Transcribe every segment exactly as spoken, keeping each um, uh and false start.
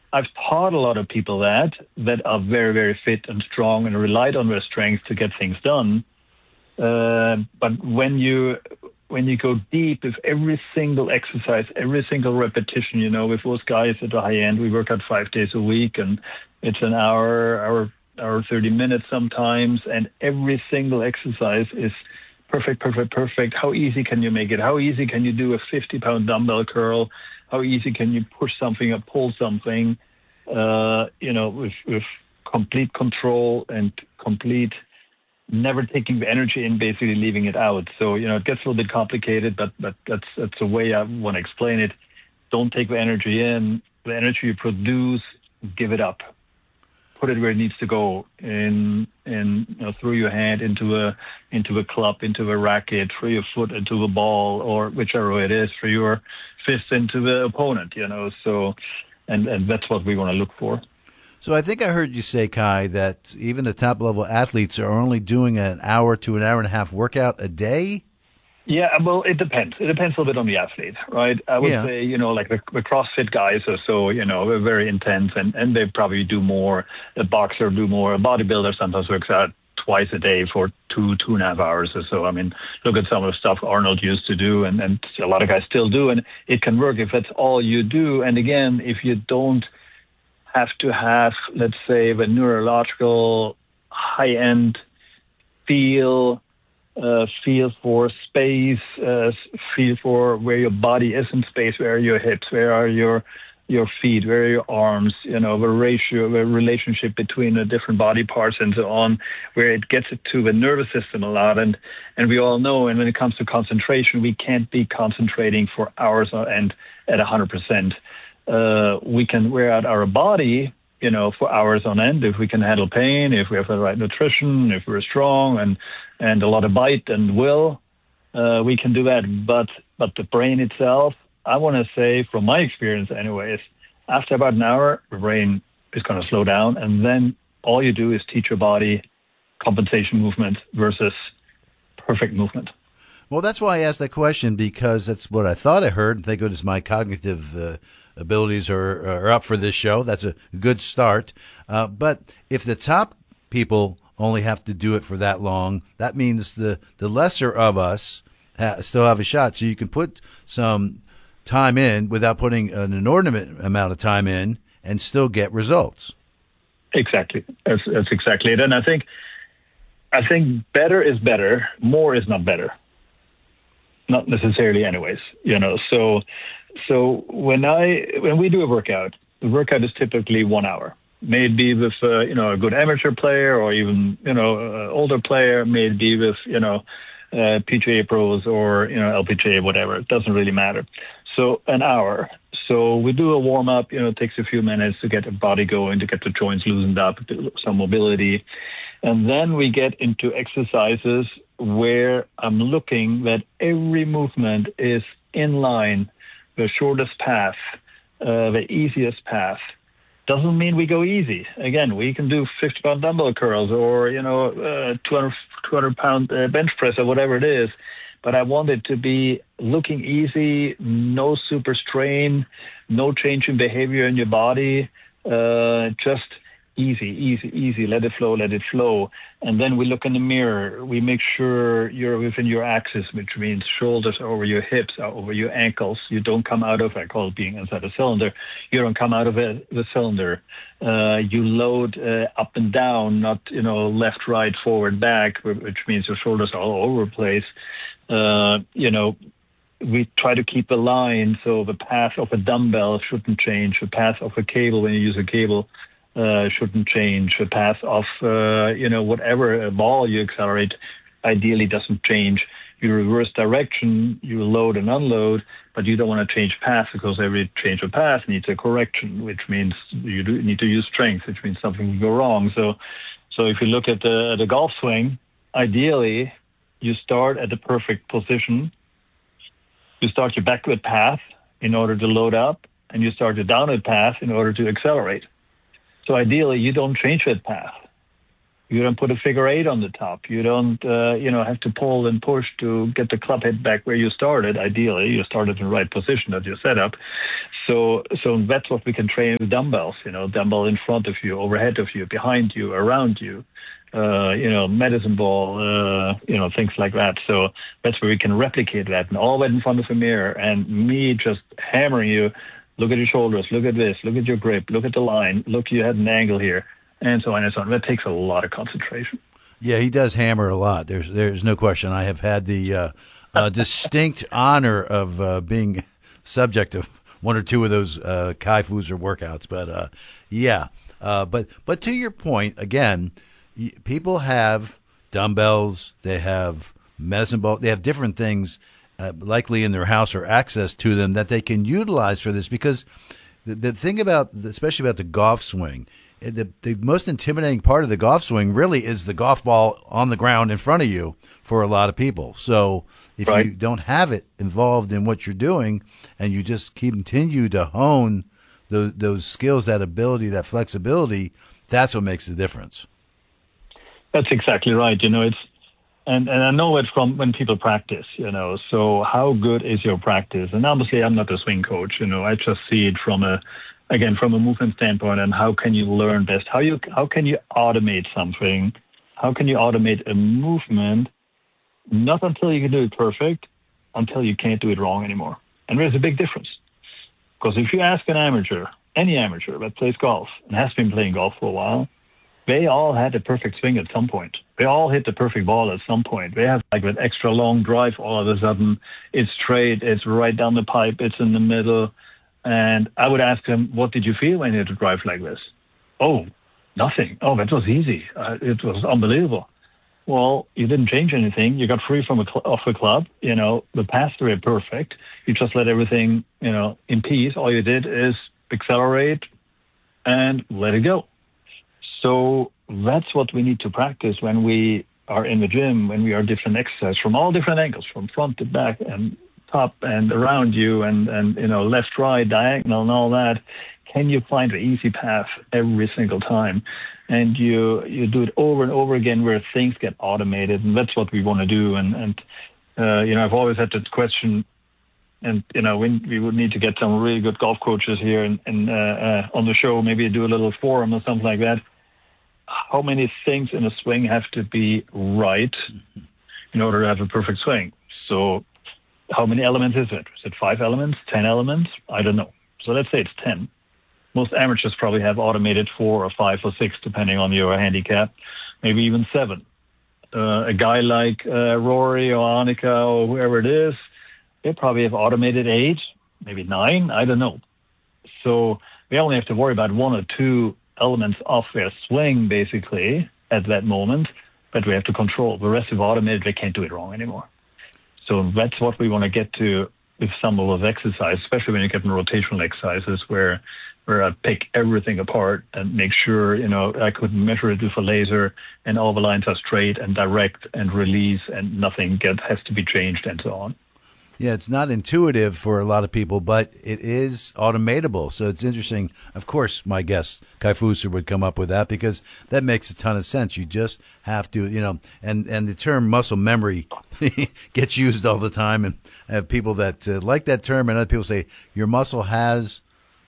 I've taught a lot of people that that are very, very fit and strong and relied on their strength to get things done. Uh, but when you when you go deep with every single exercise, every single repetition, you know, with those guys at the high end, we work out five days a week, and it's an hour, hour, hour thirty minutes sometimes, and every single exercise is perfect, perfect, perfect. How easy can you make it? How easy can you do a fifty pound dumbbell curl? How easy can you push something or pull something, uh, you know, with, with complete control and complete, never taking the energy in, basically leaving it out. So, you know, it gets a little bit complicated, but, but that's, that's the way I want to explain it. Don't take the energy in. The energy you produce, give it up. Put it where it needs to go, in, in you know, through your hand into a into a club, into a racket, through your foot into a ball, or whichever way it is, through your fist into the opponent. You know, so and and that's what we want to look for. So I think I heard you say, Kai, that even the top level athletes are only doing an hour to an hour and a half workout a day. Yeah, well, it depends. It depends a little bit on the athlete, right? I would Yeah. say, you know, like the, the CrossFit guys or so, you know, they're very intense, and, and they probably do more. A boxer do more. A bodybuilder sometimes works out twice a day for two, two and a half hours or so. I mean, look at some of the stuff Arnold used to do, and, and a lot of guys still do, and it can work if that's all you do. And again, if you don't have to have, let's say, the neurological high-end feel, Uh, feel for space, uh, feel for where your body is in space, where are your hips, where are your your feet, where are your arms, you know, the ratio, the relationship between the different body parts and so on, where it gets it to the nervous system a lot. And, and we all know, and when it comes to concentration, we can't be concentrating for hours on end at one hundred percent. Uh, we can wear out our body, you know, for hours on end, if we can handle pain, if we have the right nutrition, if we're strong and, and a lot of bite and will, uh, we can do that. But, but the brain itself, I want to say, from my experience anyways, after about an hour, the brain is going to slow down. And then all you do is teach your body compensation movement versus perfect movement. Well, that's why I asked that question, because that's what I thought I heard. Thank goodness my cognitive uh, abilities are, are up for this show. That's a good start. Uh, but if the top people only have to do it for that long, that means the, the lesser of us ha- still have a shot. So you can put some time in without putting an inordinate amount of time in and still get results. Exactly. That's, that's exactly it. And I think, I think better is better. More is not better. Not necessarily anyways, you know. So, so when I, when we do a workout, the workout is typically one hour. Maybe with, uh, you know, a good amateur player, or even, you know, uh, older player, maybe with, you know, uh, P G A pros or, you know, L P G A, whatever. It doesn't really matter. So an hour. So we do a warm up, you know, it takes a few minutes to get the body going, to get the joints loosened up, some mobility. And then we get into exercises where I'm looking that every movement is in line, the shortest path, uh, the easiest path. Doesn't mean we go easy. Again, we can do fifty pound dumbbell curls, or, you know, uh, two hundred pound uh, bench press, or whatever it is. But I want it to be looking easy, no super strain, no change in behavior in your body, uh, just easy, easy, easy. Let it flow, let it flow. And then we look in the mirror. We make sure you're within your axis, which means shoulders are over your hips, are over your ankles. You don't come out of, I call it being inside a cylinder. You don't come out of a, the cylinder. Uh, you load uh, up and down, not, you know, left, right, forward, back, which means your shoulders are all over the place. Uh, you know, we try to keep a line, so the path of a dumbbell shouldn't change. The path of a cable, when you use a cable, uh, shouldn't change. The path of, uh, you know, whatever ball you accelerate ideally doesn't change. You reverse direction, you load and unload, but you don't want to change path, because every change of path needs a correction, which means you do need to use strength, which means something can go wrong. So, so if you look at the, the golf swing, ideally, you start at the perfect position. You start your backward path in order to load up, and you start your downward path in order to accelerate. So ideally, you don't change that path. You don't put a figure eight on the top. You don't, uh, you know, have to pull and push to get the club head back where you started. Ideally, you started in the right position at your setup. So, so that's what we can train with dumbbells. You know, dumbbell in front of you, overhead of you, behind you, around you. Uh, you know, medicine ball. Uh, you know, things like that. So that's where we can replicate that, and all that in front of a mirror, and me just hammering you. Look at your shoulders. Look at this. Look at your grip. Look at the line. Look, you had an angle here. And so on and so on. That takes a lot of concentration. Yeah, he does hammer a lot. There's there's no question. I have had the uh, uh, distinct honor of uh, being subject of one or two of those uh, Kai Fuser workouts. But uh, yeah, uh, but but to your point again, y- people have dumbbells. They have medicine ball. They have different things, uh, likely in their house or access to them that they can utilize for this. Because the, the thing about, especially about the golf swing. The, the most intimidating part of the golf swing really is the golf ball on the ground in front of you for a lot of people. So if right. you don't have it involved in what you're doing and you just continue to hone those, those skills, that ability, that flexibility, that's what makes the difference. That's exactly right. You know, it's, and, and I know it from when people practice, you know, so how good is your practice? And obviously I'm not a swing coach, you know, I just see it from a, Again, from a movement standpoint, and how can you learn best? How you how can you automate something? How can you automate a movement? Not until you can do it perfect, until you can't do it wrong anymore. And there's a big difference. Because if you ask an amateur, any amateur that plays golf and has been playing golf for a while, they all had a perfect swing at some point. They all hit the perfect ball at some point. They have like that extra long drive all of a sudden. It's straight, it's right down the pipe, it's in the middle. And I would ask them, what did you feel when you had to drive like this? Oh, nothing. Oh, that was easy. Uh, it was unbelievable. Well, you didn't change anything. You got free from a cl- off a club. You know, the paths were perfect. You just let everything, you know, in peace. All you did is accelerate and let it go. So that's what we need to practice when we are in the gym, when we are different exercises from all different angles, from front to back and top and around you and, and, you know, left, right, diagonal and all that. Can you find the easy path every single time? And you you do it over and over again where things get automated. And that's what we want to do. And, and uh, you know, I've always had that question. And, you know, we, we would need to get some really good golf coaches here and, and uh, uh, on the show, maybe do a little forum or something like that. How many things in a swing have to be right in order to have a perfect swing? So how many elements is it? Is it five elements, ten elements? I don't know. So let's say it's ten. Most amateurs probably have automated four or five or six, depending on your handicap, maybe even seven. Uh, a guy like uh, Rory or Annika or whoever it is, they probably have automated eight, maybe nine, I don't know. So we only have to worry about one or two elements of their swing, basically, at that moment, but we have to control. The rest of automated, they can't do it wrong anymore. So that's what we want to get to with some of those exercises, especially when you get in rotational exercises where where I pick everything apart and make sure, you know, I could measure it with a laser and all the lines are straight and direct and release and nothing get, has to be changed and so on. Yeah, it's not intuitive for a lot of people, but it is automatable. So it's interesting. Of course, my guest, Kai Fuser, would come up with that because that makes a ton of sense. You just have to, you know, and, and the term muscle memory gets used all the time. And I have people that uh, like that term, and other people say, your muscle has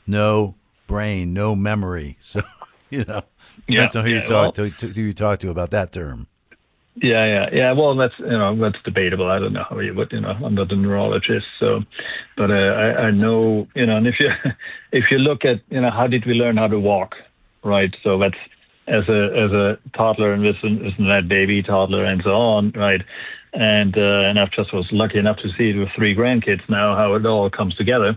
no brain, no memory. So, you know, yeah, depends on who yeah, you talk well, to, to, who you talk to about that term. Yeah, yeah, yeah. Well, that's you know that's debatable. I don't know how you, but you know, I'm not a neurologist, so, but uh, I, I know you know. And if you if you look at you know how did we learn how to walk, right? So that's as a as a toddler and this isn't that baby toddler and so on, right? And uh, and I've just was lucky enough to see it with three grandkids now how it all comes together.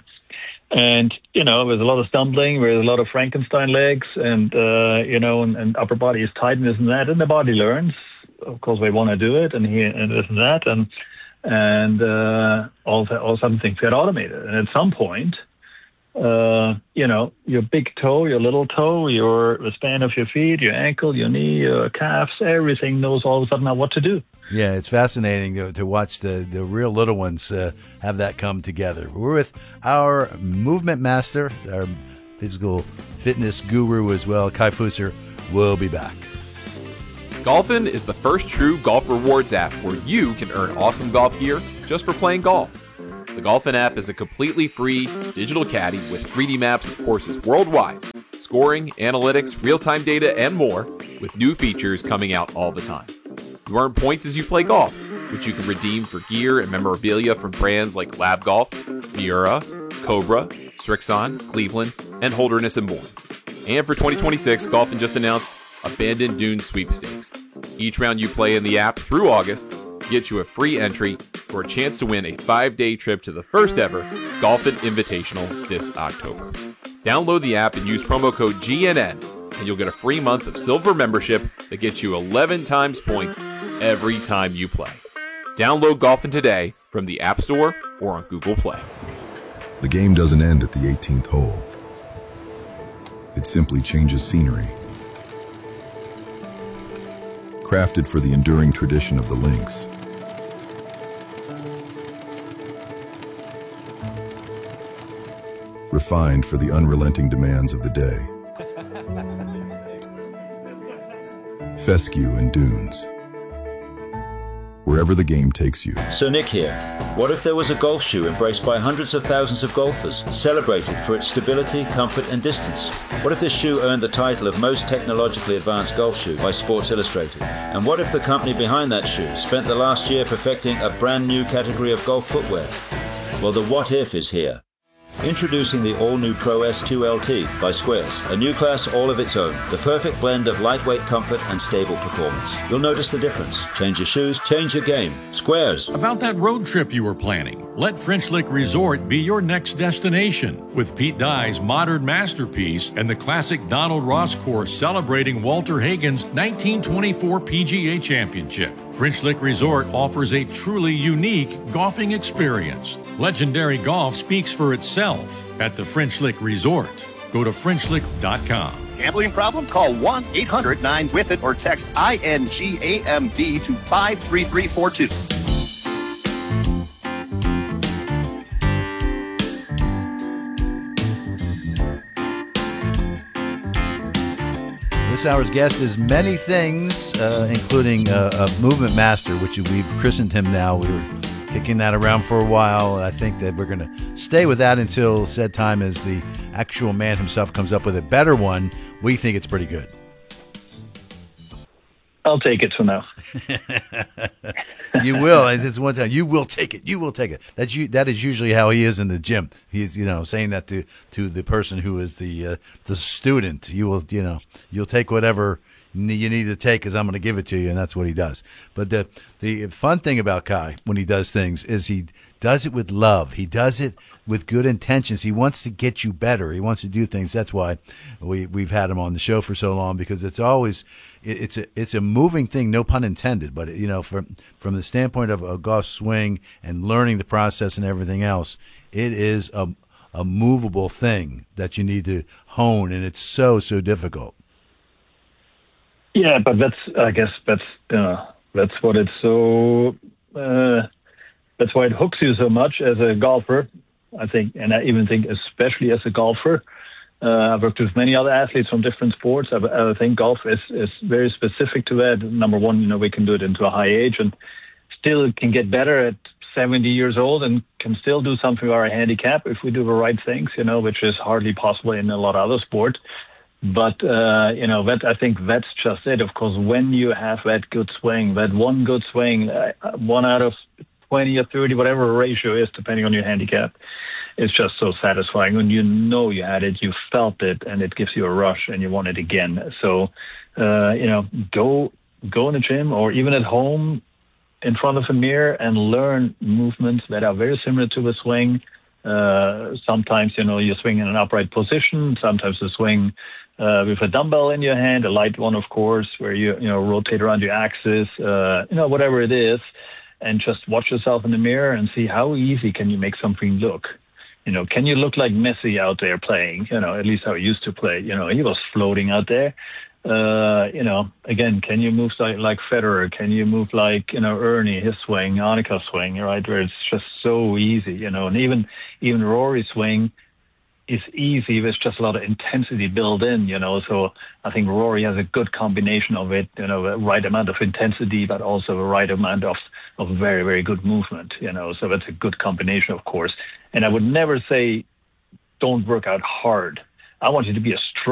And, you know, there's a lot of stumbling, there's a lot of Frankenstein legs and, uh, you know, and, and upper body is tight and this and that. And the body learns. Of course, they want to do it and, he, and this and that. And, and uh, all, all some things get automated. And at some point, uh, you know, your big toe, your little toe, your the span of your feet, your ankle, your knee, your calves, everything knows all of a sudden now what to do. Yeah, it's fascinating to, to watch the, the real little ones uh, have that come together. We're with our movement master, our physical fitness guru as well, Kai Fuser. We'll be back. Golfin is the first true golf rewards app where you can earn awesome golf gear just for playing golf. The Golfin app is a completely free digital caddy with three D maps of courses worldwide, scoring, analytics, real-time data, and more, with new features coming out all the time. You earn points as you play golf, which you can redeem for gear and memorabilia from brands like Lab Golf, Miura, Cobra, Srixon, Cleveland, and Holderness and Bourne. And for twenty twenty-six, Golfin just announced Abandoned Dunes Sweepstakes. Each round you play in the app through August gets you a free entry for a chance to win a five-day trip to the first ever Golfin Invitational this October. Download the app and use promo code G N N, and you'll get a free month of silver membership that gets you eleven times points every time you play. Download Golfin today from the App Store or on Google Play. The game doesn't end at the eighteenth hole. It simply changes scenery. Crafted for the enduring tradition of the links. Refined for the unrelenting demands of the day. Fescue and dunes. Wherever the game takes you. So Nick here. What if there was a golf shoe embraced by hundreds of thousands of golfers, celebrated for its stability, comfort and distance? What if this shoe earned the title of most technologically advanced golf shoe by Sports Illustrated? And what if the company behind that shoe spent the last year perfecting a brand new category of golf footwear? Well, the what if is here. Introducing the all-new Pro S two L T by Squares, a new class all of its own, the perfect blend of lightweight comfort and stable performance. You'll notice the difference. Change your shoes, change your game. Squares. About that road trip you were planning, let French Lick Resort be your next destination. With Pete Dye's modern masterpiece and the classic Donald Ross course celebrating Walter Hagen's nineteen twenty-four P G A Championship, French Lick Resort offers a truly unique golfing experience. Legendary golf speaks for itself at the French Lick Resort. Go to French Lick dot com. Gambling problem? Call one eight hundred nine with it or text I N G A M B to five three three four two. This hour's guest is many things, uh, including uh, a movement master, which we've christened him now. We were kicking that around for a while. I think that we're going to stay with that until said time as the actual man himself comes up with a better one. We think it's pretty good. I'll take it for now. You will. And it's one time. You will take it. You will take it. That's you. That is usually how he is in the gym. He's, you know, saying that to, to the person who is the uh, the student. You will, you know, you'll take whatever you need to take because I'm going to give it to you, and that's what he does. But the the fun thing about Kai when he does things is he does it with love. He does it with good intentions. He wants to get you better. He wants to do things. That's why we we've had him on the show for so long, because it's always it, it's a it's a moving thing, no pun intended. But you know, from from the standpoint of a golf swing and learning the process and everything else, it is a a movable thing that you need to hone, and it's so so difficult. Yeah, but that's, I guess that's, uh, that's what it's so, uh, that's why it hooks you so much as a golfer, I think. And I even think, especially as a golfer, uh, I've worked with many other athletes from different sports. I, I think golf is, is very specific to that. Number one, you know, we can do it into a high age and still can get better at seventy years old and can still do something with our handicap if we do the right things, you know, which is hardly possible in a lot of other sports. But, uh, you know, that I think that's just it. Of course, when you have that good swing, that one good swing, uh, one out of twenty or thirty, whatever the ratio is, depending on your handicap, it's just so satisfying. When you know you had it, you felt it, and it gives you a rush, and you want it again. So, uh, you know, go go in the gym or even at home in front of a mirror and learn movements that are very similar to the swing. Uh, sometimes, you know, you swing in an upright position. Sometimes you swing Uh, with a dumbbell in your hand, a light one, of course, where you, you know, rotate around your axis, uh, you know, whatever it is, and just watch yourself in the mirror and see how easy can you make something look. You know, can you look like Messi out there playing, you know, at least how he used to play. You know, he was floating out there. Uh, you know, again, can you move like, like Federer? Can you move like, you know, Ernie, his swing, Annika's swing, right, where it's just so easy, you know, and even, even Rory's swing, is easy. There's just a lot of intensity built in, you know. So I think Rory has a good combination of it, you know, the right amount of intensity, but also the right amount of, of very, very good movement, you know. So that's a good combination, of course. And I would never say don't work out hard. I want you to be as